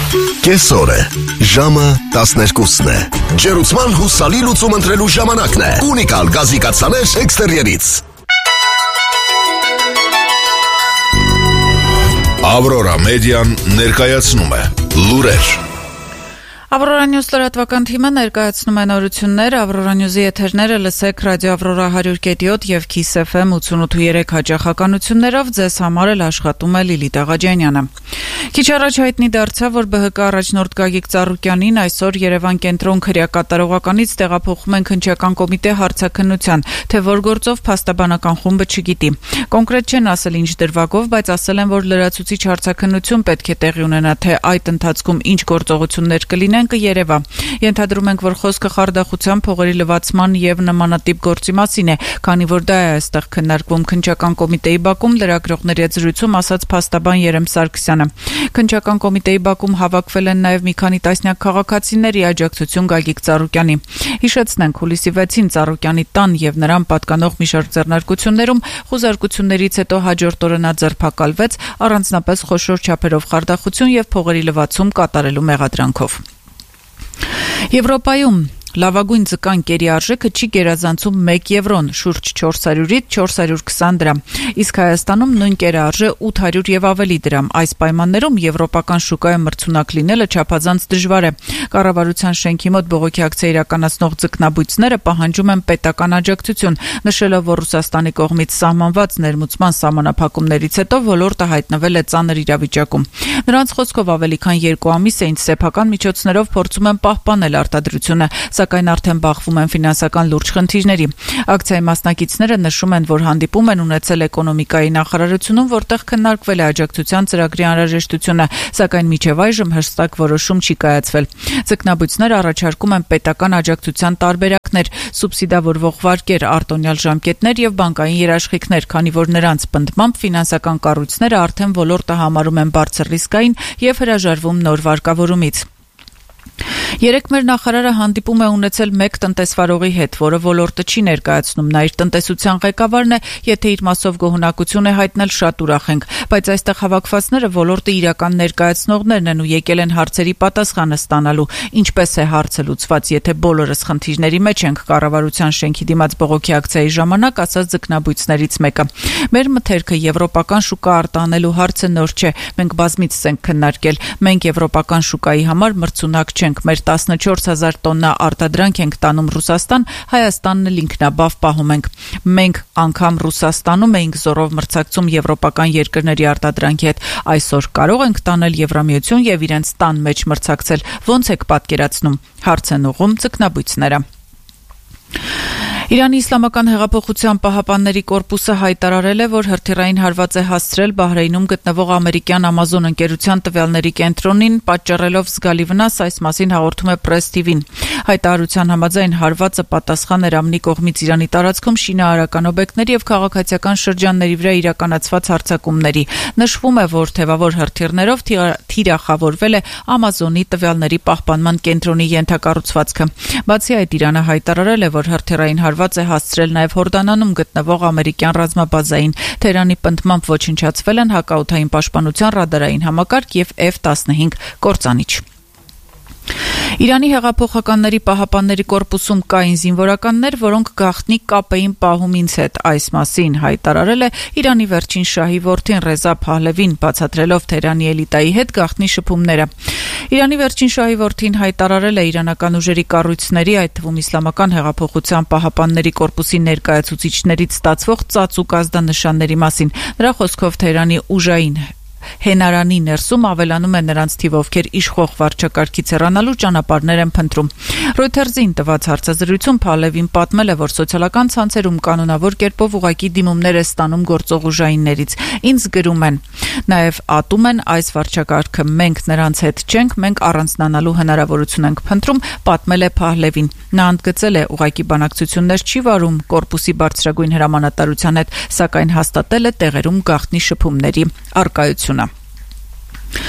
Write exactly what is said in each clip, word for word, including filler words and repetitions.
Կեսօր է, ժամը տասներկուսն է, ջերուցման հուսալի լուծում ընտրելու ժամանակն է, ունիկալ գազի կաթսաներ էքստերիերից։ Ավրորա մեդիան ներկայացնում է լուրեր։ Ավրորա Նյուզ լրատվական թիմը ներկայացնում է նորություններ, Ավրորա Նյուզի եթերները լսեք ռադիո Ավրորա հարյուր կեդի յոթ եւ Kiss F M ութսունութ ու երեք հաճախականություններով, ձեզ համար էլ աշխատում է Լիլիթ Աղաջանյանը։ Քիչ առաջ հայտնի դարձավ, որ B H K առաջնորդ Գագիկ Ծառուկյանին այսօր Երևան կենտրոն քրեակատարողականից տեղափոխում են քննչական կոմիտե հարցաքննության, թե որ գործով փաստաբանական խումբը չգիտի։ Կոնկրետ չեն ասել ինչ դրվագով, բայց ասել են, որ լրացուցիչ հարցաքննություն պետք է տեղի ունենա, թե այդ ընթացքում ինչ գործողություններ կլինեն կերևա։ Ենթադրում ենք, որ խոսքը խարդախության, փողերի լվացման եւ նմանատիպ գործի մասին է, քանի որ դա է այստեղ քննարկվում քննչական կոմիտեի բակում լրագրողների հետ զրույցում ասաց փաստաբան Երեմ Սարգսյանը։ Քննչական կոմիտեի բակում հավաքվել են նաեւ մի քանի տասնյակ քաղաքացիների աջակցություն Գագիկ Ծառուկյանի։ Հիշեցնենք, հուլիսի վեցին Ծառուկյանի տան եւ նրան պատկանող մի շարք ձեռնարկություններում խուզարկություններից հետո հաջորդ օրը նա ձերբակալվեց առանձնապես խոշոր չափերով խարդախություն եւ փողերի լվացում կատարելու մեղադրանքով։ Եվրոպայում լավագույն ձկան կերի արժեքը չի գերազանցում մեկ եվրոն, շուրջ չորս հարյուրից չորս հարյուր քսան դրամ, իսկ Հայաստանում նույն կերը արժե ութ հարյուր եւ ավելի դրամ։ Այս պայմաններում եվրոպական շուկայում մրցունակ լինելը չափազանց դժվար է։ Կառավարության շենքի մոտ բողոքի ակցիա իրականացնող ձկնաբույծները պահանջում են պետական աջակցություն, նշելով, որ Ռուսաստանի կողմից սահմանված ներմուծման սահմանափակումներից հետո ոլորտը հայտնվել է ծանր իրավիճակում։ Նրանց խոսքով ավելի քան երկու ամիս է, ինչ սեփական միջոցներով փորձում են պահպանել արտադրությունը, սակայն արդեն բախվում են ֆինանսական լուրջ խնդիրների։ Ակցիայի մասնակիցները նշում են, որ հանդիպում են ունեցել էկոնոմիկայի նախարարությունում, որտեղ քննարկվել է աջակցության ծրագրի անհրաժեշտությունը, սակայն մինչև այժմ հստակ որոշում չի կայացվել։ Ձկնաբույծները առաջարկում են պետական աջակցության տարբերակներ, սուբսիդավորվող վարկեր, արտոնյալ ժամկետներ եւ բանկային երաշխիքներ, քանի որ նրանց պնդմամբ ֆինանսական կառույցները արդեն ոլորտը համարում են բարձր ռիսկային եւ հրաժարվում նոր վարկավորումից։ Երեկ մեր նախարարը հանդիպում է ունեցել մեկ տնտեսվարողի հետ, որը ոլորտը չի ներկայացնում, նա իր տնտեսության ղեկավարն է, եթե իր մասով գոհունակություն է հայտնել, շատ ուրախ ենք, բայց այստեղ հավաքվածները ոլորտը իրական ներկայացնողներն են ու եկել են հարցերի պատասխանը ստանալու, ինչպես է հարցը լուծված, եթե բոլորս խնդիրների մեջ ենք, կառավարության շենքի դիմաց բողոքի ակցիայի ժամանակ ասաց ձկնաբույծներից մեկը։ Մեր մթերքը եվրոպական շուկա արտահանելու հարցը նոր չէ, մենք բազմիցս ենք քննարկել, մենք եվրոպական շուկայի համար մրցունակ չենք, մեր տասնչորս հազար տոննա արտադրանք ենք տանում Ռուսաստան, Հայաստանն էլ ինքնաբավ պահում ենք։ Մենք անգամ Ռուսաստանում էինք զորով մրցակցում եվրոպական երկրների արտադրանքի հետ, այսօր կարող ենք տանել Եվրամիություն եւ իրենց տան մեջ մրցակցել, ոնց եք պատկերացնում, հարց են ուղղում ձկնաբույծները։ Իրանի իսլամական հեղափոխության պահապանների կորպուսը հայտարարել է, որ հրթիռային հարված է հասցրել Բահրեյնում գտնվող ամերիկյան Ամազոն ընկերության տվյալների կենտրոնին, պատճառելով զգալի վնաս, այս մասին հաղորդում է Press T V-ն։ Հայտարարության համաձայն հարվածը պատասխան էր ԱՄՆ-ի կողմից Իրանի տարածքում շինարարական օբյեկտների եւ քաղաքացիական շրջանների վրա իրականացված հարձակումների։ Նշվում է, որ թեւավոր հրթիռներով թիրախավորվել է Ամազոնի տվյալների պահպանման կենտրոնի ենթակառուցվածքը։ Բացի այդ, Իրանը հայտարարել է, որ հրթիռային հարված է հասցրել նաև Հորդանանում գտնվող ամերիկյան ռազմաբազային։ Թեհրանի պնդմամբ ոչնչացվել են հակաօդային պաշտպանության ռադարային համակարգ եւ F տասնհինգ կործանիչ։ Իրանի հեղափոխականների պահապանների կորպուսում կային զինվորականներ, որոնք գաղտնի կապ էին պահում ինձ հետ, այս մասին հայտարարել է Իրանի վերջին շահի որդին Ռեզա Փահլևին, բացատրելով Թեհրանի էլիտայի հետ գաղտնի շփումները։ Իրանի վերջին շահի որդին հայտարարել է իրանական ուժերի կառույցների, այդ թվում իսլամական հեղափոխության պահապանների կորպուսի ներկայացուցիչներից ստացվող ծածուկ ազդանշանների մասին։ Նրա խոսքով Թեհրանի ուժային հենարանի ներսում ավելանում է նրանց թիվ, ովքեր իշխող վարչակարգից հեռանալու ճանապարհներ են փնտրում։ Reuters-ին տված հարցազրույցում Փահլևին պատմել է, որ սոցիալական ցանցերում կանոնավոր կերպով ուղղակի դիմումներ է ստանում գործող ուժայիններից։ Ինձ գրում են, նաև ատում են այս վարչակարգը, մենք նրանց հետ չենք, մենք առանձնանալու հնարավորություն ենք փնտրում, պատմել է Փահլևին։ Նա ընդգծել է, ուղղակի բանակցություններ չի վարում կորպուսի բարձրագույն հրամանատարության հետ, սակայն հաստատել է տեղերում գաղտնի շփումների առկայությունը։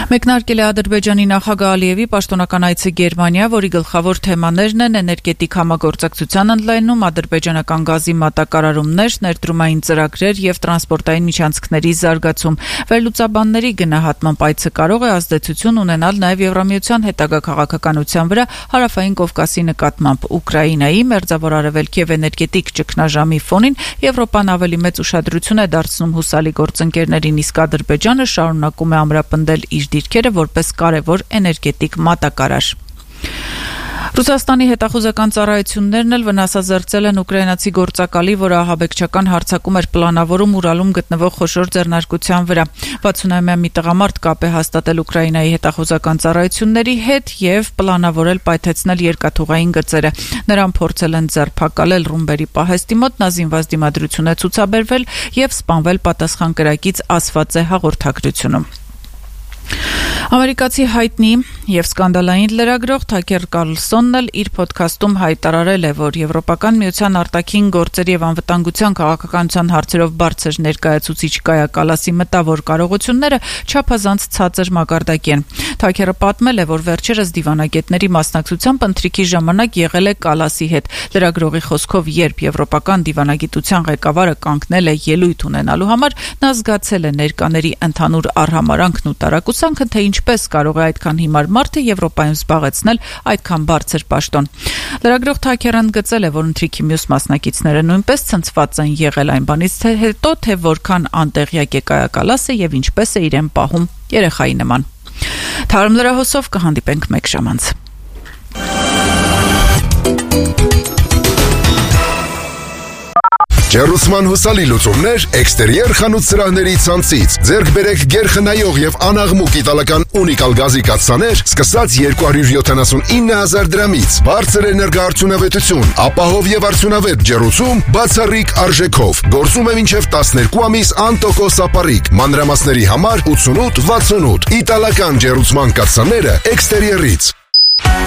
Մեկնարկել է Ադրբեջանի նախագահ Ալիևի պաշտոնական այցը Գերմանիա, որի գլխավոր թեմաներն են էներգետիկ համագործակցության ընդլայնում, ադրբեջանական գազի մատակարարումներ, ներդրումային ծրագրեր եւ տրանսպորտային միջանցքների զարգացում։ Վերլուծաբանների գնահատմամբ այցը կարող է ազդեցություն ունենալ նաեւ Եվրամիության հետագա քաղաքականության վրա հարավային Կովկասի նկատմամբ։ Ուկրաինայի մերձավոր արևելք եւ էներգետիկ ճգնաժամի ֆոնին Եվրոպան ավելի մեծ ուշադրություն է դարձնում հուսալի գործընկերներին, իսկ Ադրբեջանը շարունակում է ամրապնդել իր դիրքերը որպես կարևոր էներգետիկ մատակարար։ Ռուսաստանի հետախուզական ծառայություններն էլ վնասազերծել են ուկրաինացի գործակալի, որը ահաբեկչական հարձակում էր պլանավորում Ուրալում գտնվող խոշոր ձեռնարկության վրա։ վաթսունամյա մի տղամարդ կապ է հաստատել Ուկրաինայի հետախուզական ծառայությունների հետ եւ պլանավորել պայթեցնել երկաթուղային գծերը։ Նրան փորձել են ձերբակալել ռումբերի պահեստի մոտ, նա զինված դիմադրություն է ցուցաբերվել եւ սպանվել պատասխան կրակից, ասված է հաղորդագրությունում։ Ամերիկացի հայտնի եւ սկանդալային լրագրող Թաքեր Կարլսոնն էլ իր ոդքասթում հայտարարել է, որ Եվրոպական միության արտաքին գործերի եւ անվտանգության քաղաքականության հարցերով բարձր ներկայացուցիչ Կայա Կալասի մտավոր կարողությունները չափազանց ցածր մակարդակի են։ Թաքերը պատմել է, որ վերջերս դիվանագետների մասնակցությամբ ընթրիքի ժամանակ եղել է Կալասի հետ։ Լրագրողի խոսքով, երբ Եվրոպական դիվանագիտության ղեկավարը կանգնել է ելույթ ունենալու համար, նա զգացել է ներկաների ընդհանուր արհամարանքն ու տարակուսանքը, թե ինչպես կարող է այդքան հիմար մարդը Եվրոպայում զբաղեցնել այդքան բարձր պաշտոն։ Լրագրող Թաքերն գծել է, որ ընթրիքի մյուս մասնակիցները նույնպես ցնցված են եղել այն բանից հետո, թե որքան անտեղյակ է Կայա Կալասը եւ ինչպես է իրեն պահում երեխայի նման։ Թարմ լրահոսով կհանդիպենք մեկ ժամ անց։ Ջեռուցման հուսալի լուծումներ էքստերիեր խանութ սրահների ցանցից։ Ձեռք բերեք գերխնայող եւ անաղմուկ իտալական ունիկալ գազի կաթսաներ, սկսած երկու հարյուր յոթանասունինը հազար դրամից։ Բարձր էներգաարդյունավետություն, ապահով եւ արդյունավետ ջեռուցում բացառիկ արժեքով։ Գործում է մինչեւ տասներկու ամիս անտոկոս ապառիկ։ Մանրամասների համար ութսունութ վաթսունութ։ Իտալական ջեռուցման կաթսաները էքստերիերից։